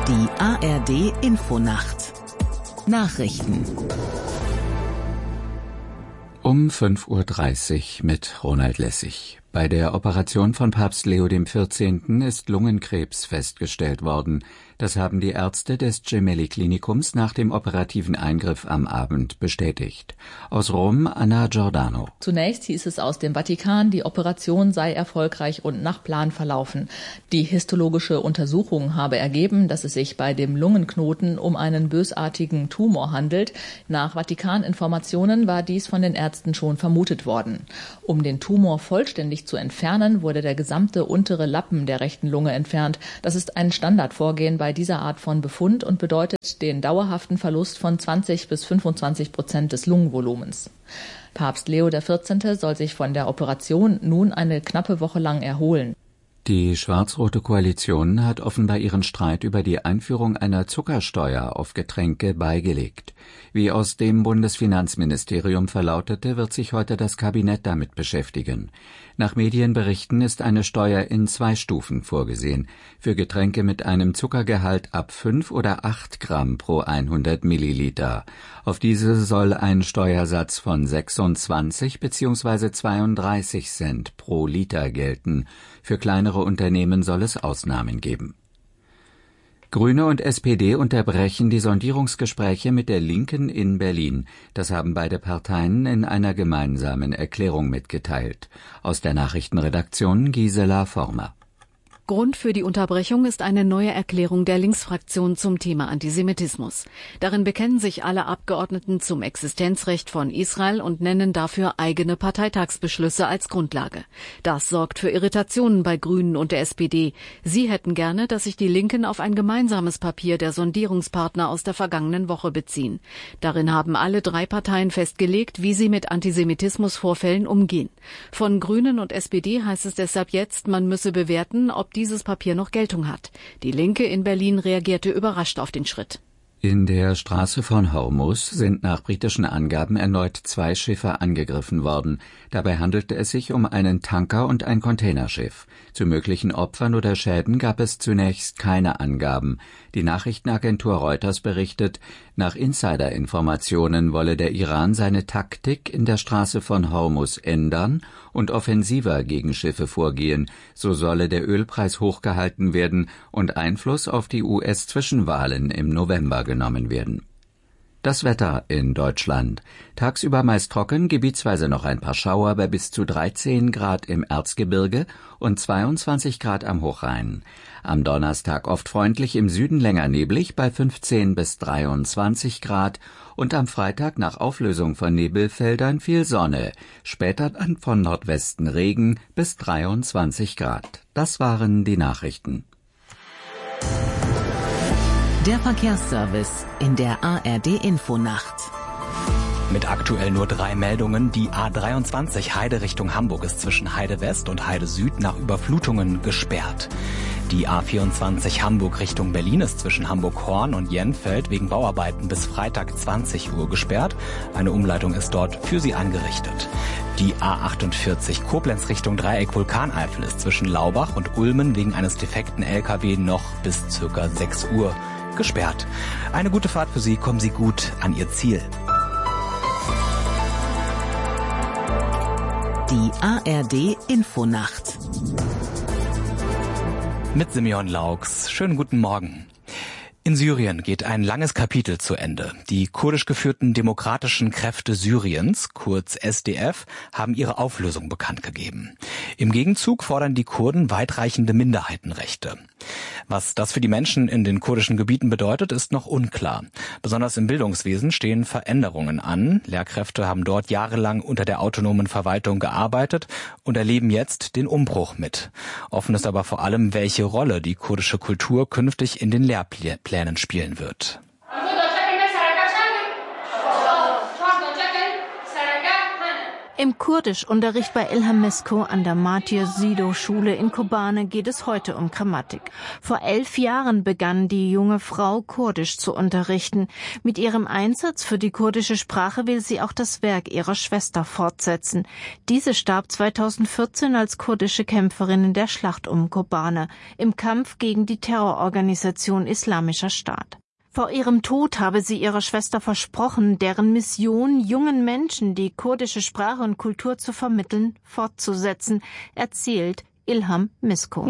Die ARD Infonacht. Nachrichten. Um 5:30 Uhr mit Ronald Lessig. Bei der Operation von Papst Leo XIV. Ist Lungenkrebs festgestellt worden. Das haben die Ärzte des Gemelli-Klinikums nach dem operativen Eingriff am Abend bestätigt. Aus Rom, Anna Giordano. Zunächst hieß es aus dem Vatikan, die Operation sei erfolgreich und nach Plan verlaufen. Die histologische Untersuchung habe ergeben, dass es sich bei dem Lungenknoten um einen bösartigen Tumor handelt. Nach Vatikaninformationen war dies von den Ärzten schon vermutet worden. Um den Tumor vollständig zu entfernen, wurde der gesamte untere Lappen der rechten Lunge entfernt. Das ist ein Standardvorgehen bei dieser Art von Befund und bedeutet den dauerhaften Verlust von 20-25% des Lungenvolumens. Papst Leo XIV. Soll sich von der Operation nun eine knappe Woche lang erholen. Die schwarz-rote Koalition hat offenbar ihren Streit über die Einführung einer Zuckersteuer auf Getränke beigelegt. Wie aus dem Bundesfinanzministerium verlautete, wird sich heute das Kabinett damit beschäftigen. Nach Medienberichten ist eine Steuer in 2 Stufen vorgesehen. Für Getränke mit einem Zuckergehalt ab 5 oder 8 Gramm pro 100 Milliliter. Auf diese soll ein Steuersatz von 26 bzw. 32 Cent pro Liter gelten. Für kleinere Unternehmen soll es Ausnahmen geben. Grüne und SPD unterbrechen die Sondierungsgespräche mit der Linken in Berlin. Das haben beide Parteien in einer gemeinsamen Erklärung mitgeteilt. Aus der Nachrichtenredaktion Gisela Former. Grund für die Unterbrechung ist eine neue Erklärung der Linksfraktion zum Thema Antisemitismus. Darin bekennen sich alle Abgeordneten zum Existenzrecht von Israel und nennen dafür eigene Parteitagsbeschlüsse als Grundlage. Das sorgt für Irritationen bei Grünen und der SPD. Sie hätten gerne, dass sich die Linken auf ein gemeinsames Papier der Sondierungspartner aus der vergangenen Woche beziehen. Darin haben alle 3 Parteien festgelegt, wie sie mit Antisemitismusvorfällen umgehen. Von Grünen und SPD heißt es deshalb jetzt, man müsse bewerten, ob dieses Papier noch Geltung hat. Die Linke in Berlin reagierte überrascht auf den Schritt. In der Straße von Hormuz sind nach britischen Angaben erneut 2 Schiffe angegriffen worden. Dabei handelte es sich um einen Tanker und ein Containerschiff. Zu möglichen Opfern oder Schäden gab es zunächst keine Angaben. Die Nachrichtenagentur Reuters berichtet, nach Insider-Informationen wolle der Iran seine Taktik in der Straße von Hormuz ändern und offensiver gegen Schiffe vorgehen. So solle der Ölpreis hochgehalten werden und Einfluss auf die US-Zwischenwahlen im November genommen werden. Das Wetter in Deutschland. Tagsüber meist trocken, gebietsweise noch ein paar Schauer bei bis zu 13 Grad im Erzgebirge und 22 Grad am Hochrhein. Am Donnerstag oft freundlich, im Süden länger neblig bei 15 bis 23 Grad und am Freitag nach Auflösung von Nebelfeldern viel Sonne. Später dann von Nordwesten Regen bis 23 Grad. Das waren die Nachrichten. Der Verkehrsservice in der ARD Infonacht. Mit aktuell nur 3 Meldungen. Die A23 Heide Richtung Hamburg ist zwischen Heide West und Heide Süd nach Überflutungen gesperrt. Die A24 Hamburg Richtung Berlin ist zwischen Hamburg-Horn und Jenfeld wegen Bauarbeiten bis Freitag 20 Uhr gesperrt. Eine Umleitung ist dort für Sie angerichtet. Die A48 Koblenz Richtung Dreieck Vulkaneifel ist zwischen Laubach und Ulmen wegen eines defekten LKW noch bis ca. 6 Uhr gesperrt. Eine gute Fahrt für Sie, kommen Sie gut an Ihr Ziel. Die ARD Infonacht. Mit Simeon Laux. Schönen guten Morgen. In Syrien geht ein langes Kapitel zu Ende. Die kurdisch geführten Demokratischen Kräfte Syriens, kurz SDF, haben ihre Auflösung bekannt gegeben. Im Gegenzug fordern die Kurden weitreichende Minderheitenrechte. Was das für die Menschen in den kurdischen Gebieten bedeutet, ist noch unklar. Besonders im Bildungswesen stehen Veränderungen an. Lehrkräfte haben dort jahrelang unter der autonomen Verwaltung gearbeitet und erleben jetzt den Umbruch mit. Offen ist aber vor allem, welche Rolle die kurdische Kultur künftig in den Lehrplänen spielen wird. Im Kurdischunterricht bei Ilham Misko an der Matir Sido Schule in Kobane geht es heute um Grammatik. Vor 11 Jahren begann die junge Frau, Kurdisch zu unterrichten. Mit ihrem Einsatz für die kurdische Sprache will sie auch das Werk ihrer Schwester fortsetzen. Diese starb 2014 als kurdische Kämpferin in der Schlacht um Kobane im Kampf gegen die Terrororganisation Islamischer Staat. Vor ihrem Tod habe sie ihrer Schwester versprochen, deren Mission, jungen Menschen die kurdische Sprache und Kultur zu vermitteln, fortzusetzen, erzählt Ilham Misko.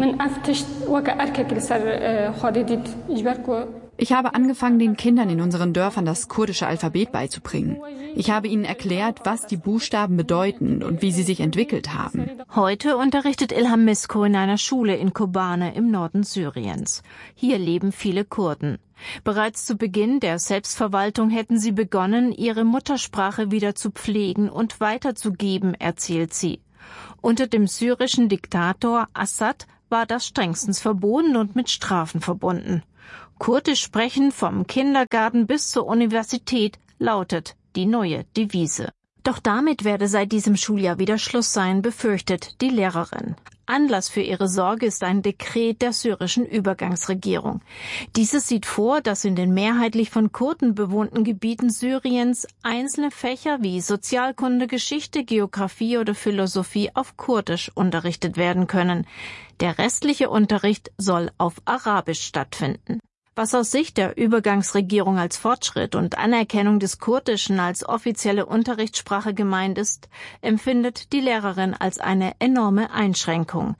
Ich habe angefangen, den Kindern in unseren Dörfern das kurdische Alphabet beizubringen. Ich habe ihnen erklärt, was die Buchstaben bedeuten und wie sie sich entwickelt haben. Heute unterrichtet Ilham Misko in einer Schule in Kobane im Norden Syriens. Hier leben viele Kurden. Bereits zu Beginn der Selbstverwaltung hätten sie begonnen, ihre Muttersprache wieder zu pflegen und weiterzugeben, erzählt sie. Unter dem syrischen Diktator Assad war das strengstens verboten und mit Strafen verbunden. Kurdisch sprechen vom Kindergarten bis zur Universität lautet die neue Devise. Doch damit werde seit diesem Schuljahr wieder Schluss sein, befürchtet die Lehrerin. Anlass für ihre Sorge ist ein Dekret der syrischen Übergangsregierung. Dieses sieht vor, dass in den mehrheitlich von Kurden bewohnten Gebieten Syriens einzelne Fächer wie Sozialkunde, Geschichte, Geografie oder Philosophie auf Kurdisch unterrichtet werden können. Der restliche Unterricht soll auf Arabisch stattfinden. Was aus Sicht der Übergangsregierung als Fortschritt und Anerkennung des Kurdischen als offizielle Unterrichtssprache gemeint ist, empfindet die Lehrerin als eine enorme Einschränkung.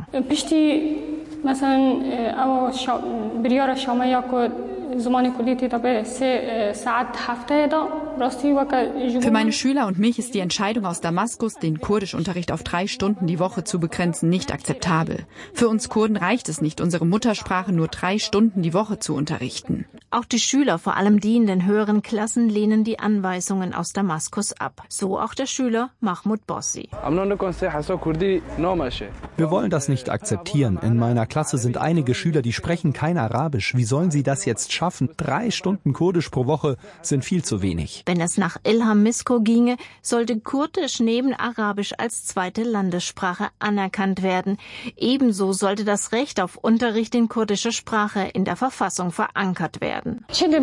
Für meine Schüler und mich ist die Entscheidung aus Damaskus, den Kurdischunterricht auf 3 Stunden die Woche zu begrenzen, nicht akzeptabel. Für uns Kurden reicht es nicht, unsere Muttersprache nur 3 Stunden die Woche zu unterrichten. Auch die Schüler, vor allem die in den höheren Klassen, lehnen die Anweisungen aus Damaskus ab. So auch der Schüler Mahmoud Bossi. Wir wollen das nicht akzeptieren. In meiner Klasse sind einige Schüler, die sprechen kein Arabisch. Wie sollen sie das jetzt schaffen? 3 Stunden Kurdisch pro Woche sind viel zu wenig. Wenn es nach Ilham Misko ginge, sollte Kurdisch neben Arabisch als zweite Landessprache anerkannt werden. Ebenso sollte das Recht auf Unterricht in kurdischer Sprache in der Verfassung verankert werden.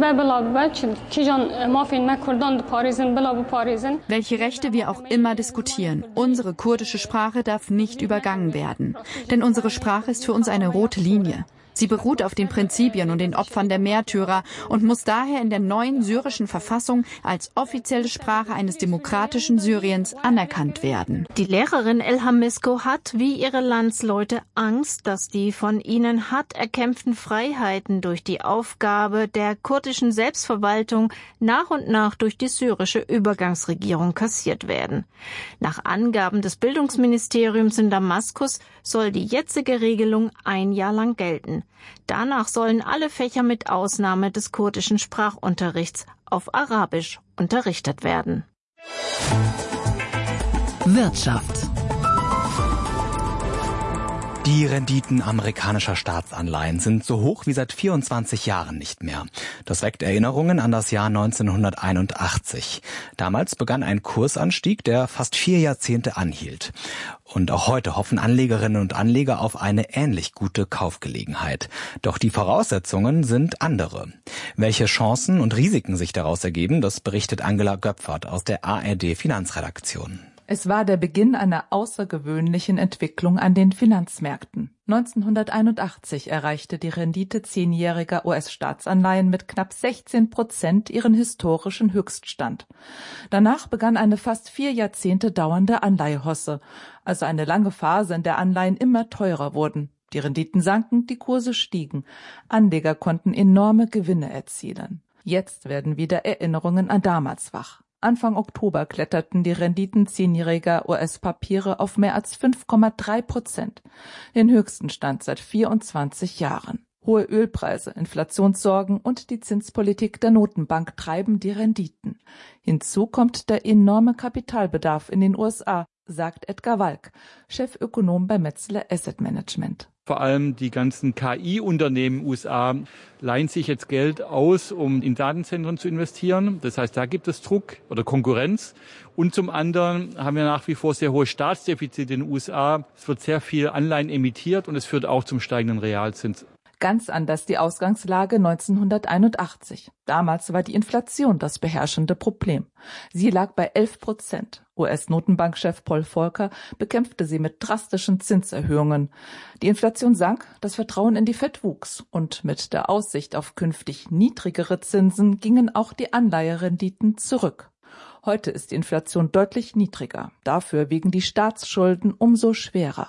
Welche Rechte wir auch immer diskutieren, unsere kurdische Sprache darf nicht übergangen werden. Denn unsere Sprache ist für uns eine rote Linie. Sie beruht auf den Prinzipien und den Opfern der Märtyrer und muss daher in der neuen syrischen Verfassung als offizielle Sprache eines demokratischen Syriens anerkannt werden. Die Lehrerin Ilham Misko hat, wie ihre Landsleute, Angst, dass die von ihnen hart erkämpften Freiheiten durch die Aufgabe der kurdischen Selbstverwaltung nach und nach durch die syrische Übergangsregierung kassiert werden. Nach Angaben des Bildungsministeriums in Damaskus soll die jetzige Regelung 1 Jahr lang gelten. Danach sollen alle Fächer mit Ausnahme des kurdischen Sprachunterrichts auf Arabisch unterrichtet werden. Wirtschaft. Die Renditen amerikanischer Staatsanleihen sind so hoch wie seit 24 Jahren nicht mehr. Das weckt Erinnerungen an das Jahr 1981. Damals begann ein Kursanstieg, der fast 4 Jahrzehnte anhielt. Und auch heute hoffen Anlegerinnen und Anleger auf eine ähnlich gute Kaufgelegenheit. Doch die Voraussetzungen sind andere. Welche Chancen und Risiken sich daraus ergeben, das berichtet Angela Göpfert aus der ARD Finanzredaktion. Es war der Beginn einer außergewöhnlichen Entwicklung an den Finanzmärkten. 1981 erreichte die Rendite 10-jähriger US-Staatsanleihen mit knapp 16% ihren historischen Höchststand. Danach begann eine fast 4 Jahrzehnte dauernde Anleihehosse, also eine lange Phase, in der Anleihen immer teurer wurden. Die Renditen sanken, die Kurse stiegen. Anleger konnten enorme Gewinne erzielen. Jetzt werden wieder Erinnerungen an damals wach. Anfang Oktober kletterten die Renditen 10-jähriger US-Papiere auf mehr als 5,3%, den höchsten Stand seit 24 Jahren. Hohe Ölpreise, Inflationssorgen und die Zinspolitik der Notenbank treiben die Renditen. Hinzu kommt der enorme Kapitalbedarf in den USA, sagt Edgar Walk, Chefökonom bei Metzler Asset Management. Vor allem die ganzen KI-Unternehmen in den USA leihen sich jetzt Geld aus, um in Datenzentren zu investieren. Das heißt, da gibt es Druck oder Konkurrenz. Und zum anderen haben wir nach wie vor sehr hohe Staatsdefizite in den USA. Es wird sehr viel Anleihen emittiert und es führt auch zum steigenden Realzins. Ganz anders die Ausgangslage 1981. Damals war die Inflation das beherrschende Problem. Sie lag bei 11%. US-Notenbankchef Paul Volcker bekämpfte sie mit drastischen Zinserhöhungen. Die Inflation sank, das Vertrauen in die Fed wuchs. Und mit der Aussicht auf künftig niedrigere Zinsen gingen auch die Anleiherenditen zurück. Heute ist die Inflation deutlich niedriger. Dafür wiegen die Staatsschulden umso schwerer.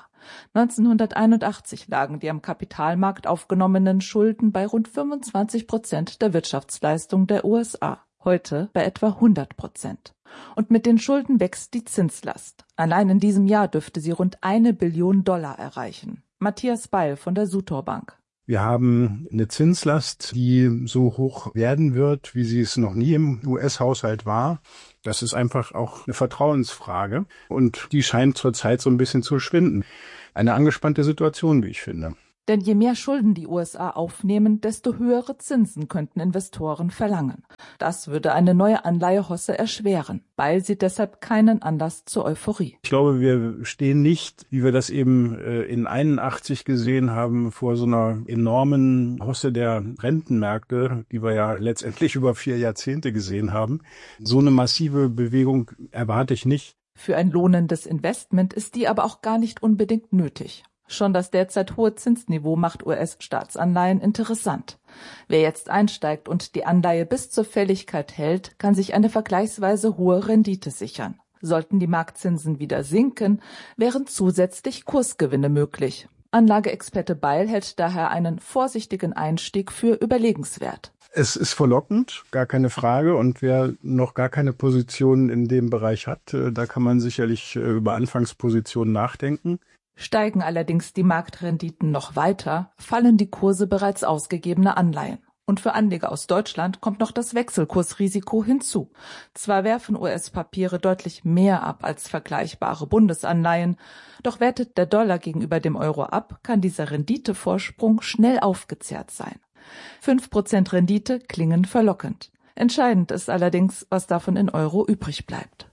1981 lagen die am Kapitalmarkt aufgenommenen Schulden bei rund 25% der Wirtschaftsleistung der USA. Heute bei etwa 100%. Und mit den Schulden wächst die Zinslast. Allein in diesem Jahr dürfte sie rund $1 Billion erreichen. Matthias Beil von der Sutor Bank. Wir haben eine Zinslast, die so hoch werden wird, wie sie es noch nie im US-Haushalt war. Das ist einfach auch eine Vertrauensfrage und die scheint zurzeit so ein bisschen zu schwinden. Eine angespannte Situation, wie ich finde. Denn je mehr Schulden die USA aufnehmen, desto höhere Zinsen könnten Investoren verlangen. Das würde eine neue Anleihehosse erschweren. Beil sieht deshalb keinen Anlass zur Euphorie. Ich glaube, wir stehen nicht, wie wir das eben in 81 gesehen haben, vor so einer enormen Hosse der Rentenmärkte, die wir ja letztendlich über 4 Jahrzehnte gesehen haben. So eine massive Bewegung erwarte ich nicht. Für ein lohnendes Investment ist die aber auch gar nicht unbedingt nötig. Schon das derzeit hohe Zinsniveau macht US-Staatsanleihen interessant. Wer jetzt einsteigt und die Anleihe bis zur Fälligkeit hält, kann sich eine vergleichsweise hohe Rendite sichern. Sollten die Marktzinsen wieder sinken, wären zusätzlich Kursgewinne möglich. Anlageexperte Beil hält daher einen vorsichtigen Einstieg für überlegenswert. Es ist verlockend, gar keine Frage. Und wer noch gar keine Position in dem Bereich hat, da kann man sicherlich über Anfangspositionen nachdenken. Steigen allerdings die Marktrenditen noch weiter, fallen die Kurse bereits ausgegebener Anleihen. Und für Anleger aus Deutschland kommt noch das Wechselkursrisiko hinzu. Zwar werfen US-Papiere deutlich mehr ab als vergleichbare Bundesanleihen, doch wertet der Dollar gegenüber dem Euro ab, kann dieser Renditevorsprung schnell aufgezehrt sein. 5% Rendite klingen verlockend. Entscheidend ist allerdings, was davon in Euro übrig bleibt.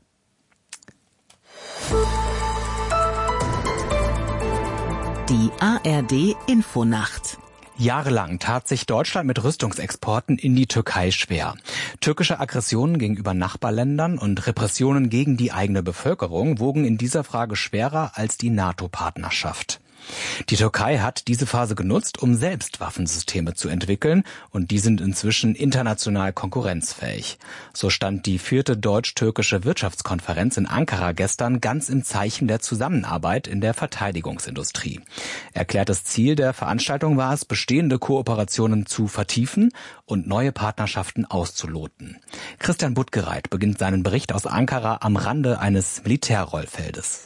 Die ARD Infonacht. Jahrelang tat sich Deutschland mit Rüstungsexporten in die Türkei schwer. Türkische Aggressionen gegenüber Nachbarländern und Repressionen gegen die eigene Bevölkerung wogen in dieser Frage schwerer als die NATO-Partnerschaft. Die Türkei hat diese Phase genutzt, um selbst Waffensysteme zu entwickeln, und die sind inzwischen international konkurrenzfähig. So stand die 4. deutsch-türkische Wirtschaftskonferenz in Ankara gestern ganz im Zeichen der Zusammenarbeit in der Verteidigungsindustrie. Erklärtes Ziel der Veranstaltung war es, bestehende Kooperationen zu vertiefen und neue Partnerschaften auszuloten. Christian Buttgereit beginnt seinen Bericht aus Ankara am Rande eines Militärrollfeldes.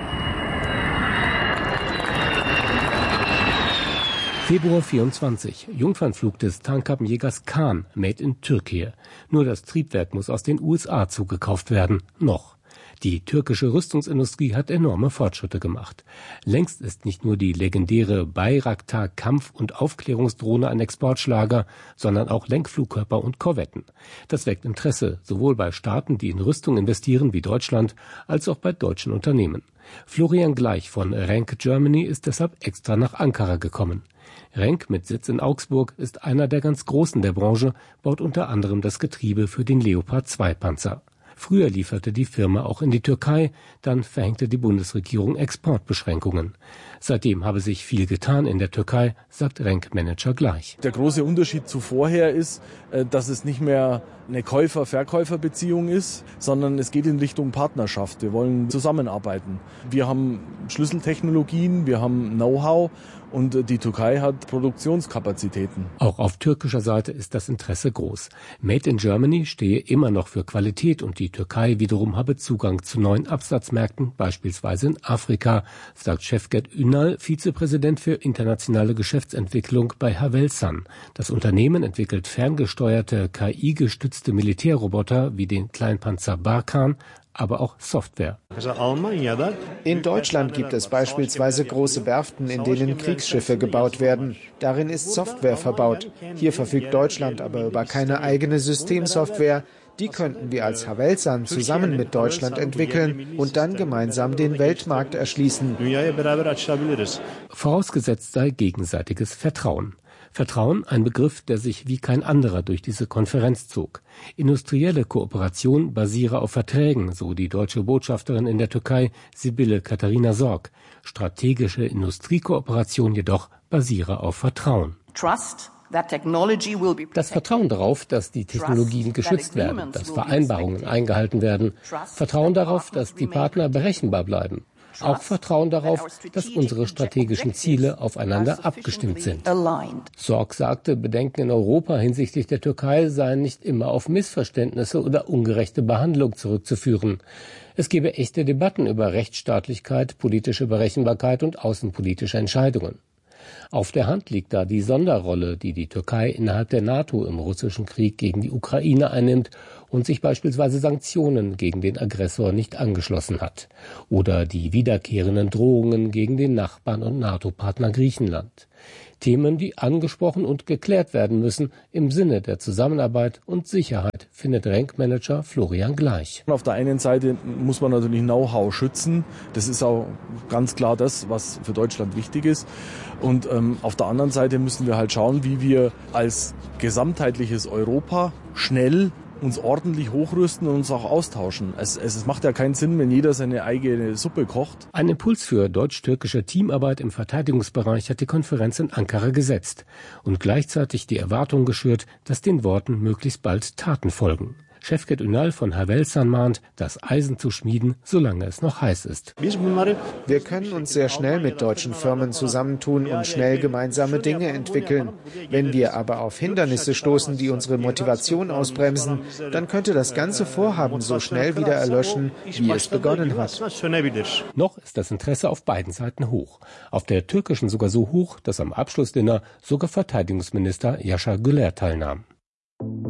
Februar 24. Jungfernflug des Tankappenjägers Kaan, made in Türkei. Nur das Triebwerk muss aus den USA zugekauft werden. Noch. Die türkische Rüstungsindustrie hat enorme Fortschritte gemacht. Längst ist nicht nur die legendäre Bayraktar-Kampf- und Aufklärungsdrohne ein Exportschlager, sondern auch Lenkflugkörper und Korvetten. Das weckt Interesse, sowohl bei Staaten, die in Rüstung investieren wie Deutschland, als auch bei deutschen Unternehmen. Florian Gleich von Renk Germany ist deshalb extra nach Ankara gekommen. Renk mit Sitz in Augsburg ist einer der ganz Großen der Branche, baut unter anderem das Getriebe für den Leopard 2 Panzer. Früher lieferte die Firma auch in die Türkei, dann verhängte die Bundesregierung Exportbeschränkungen. Seitdem habe sich viel getan in der Türkei, sagt Renk-Manager Gleich. Der große Unterschied zu vorher ist, dass es nicht mehr eine Käufer-Verkäufer-Beziehung ist, sondern es geht in Richtung Partnerschaft. Wir wollen zusammenarbeiten. Wir haben Schlüsseltechnologien, wir haben Know-how und die Türkei hat Produktionskapazitäten. Auch auf türkischer Seite ist das Interesse groß. Made in Germany stehe immer noch für Qualität und die Türkei wiederum habe Zugang zu neuen Absatzmärkten, beispielsweise in Afrika, sagt Şevket Ünal, Vizepräsident für internationale Geschäftsentwicklung bei Havelsan. Das Unternehmen entwickelt ferngesteuerte, KI-gestützte Militärroboter wie den Kleinpanzer Barkan, aber auch Software. In Deutschland gibt es beispielsweise große Werften, in denen Kriegsschiffe gebaut werden. Darin ist Software verbaut. Hier verfügt Deutschland aber über keine eigene Systemsoftware. Die könnten wir als Havelsan zusammen mit Deutschland entwickeln und dann gemeinsam den Weltmarkt erschließen. Vorausgesetzt sei gegenseitiges Vertrauen. Vertrauen, ein Begriff, der sich wie kein anderer durch diese Konferenz zog. Industrielle Kooperation basiere auf Verträgen, so die deutsche Botschafterin in der Türkei, Sibylle Katharina Sorg. Strategische Industriekooperation jedoch basiere auf Vertrauen. Das Vertrauen darauf, dass die Technologien geschützt werden, dass Vereinbarungen eingehalten werden. Vertrauen darauf, dass die Partner berechenbar bleiben. Auch Vertrauen darauf, dass unsere strategischen Ziele aufeinander abgestimmt sind. Sorg sagte, Bedenken in Europa hinsichtlich der Türkei seien nicht immer auf Missverständnisse oder ungerechte Behandlung zurückzuführen. Es gebe echte Debatten über Rechtsstaatlichkeit, politische Berechenbarkeit und außenpolitische Entscheidungen. Auf der Hand liegt da die Sonderrolle, die die Türkei innerhalb der NATO im russischen Krieg gegen die Ukraine einnimmt und sich beispielsweise Sanktionen gegen den Aggressor nicht angeschlossen hat. Oder die wiederkehrenden Drohungen gegen den Nachbarn und NATO-Partner Griechenland. Themen, die angesprochen und geklärt werden müssen im Sinne der Zusammenarbeit und Sicherheit, findet RENK-Manager Florian Gleich. Auf der einen Seite muss man natürlich Know-how schützen. Das ist auch ganz klar das, was für Deutschland wichtig ist. Und auf der anderen Seite müssen wir halt schauen, wie wir als gesamtheitliches Europa schnell uns ordentlich hochrüsten und uns auch austauschen. Es macht ja keinen Sinn, wenn jeder seine eigene Suppe kocht. Ein Impuls für deutsch-türkische Teamarbeit im Verteidigungsbereich hat die Konferenz in Ankara gesetzt und gleichzeitig die Erwartung geschürt, dass den Worten möglichst bald Taten folgen. Şevket Ünal von Havelsan mahnt, das Eisen zu schmieden, solange es noch heiß ist. Wir können uns sehr schnell mit deutschen Firmen zusammentun und schnell gemeinsame Dinge entwickeln. Wenn wir aber auf Hindernisse stoßen, die unsere Motivation ausbremsen, dann könnte das ganze Vorhaben so schnell wieder erlöschen, wie es begonnen hat. Noch ist das Interesse auf beiden Seiten hoch. Auf der türkischen sogar so hoch, dass am Abschlussdinner sogar Verteidigungsminister Yaşar Güler teilnahm.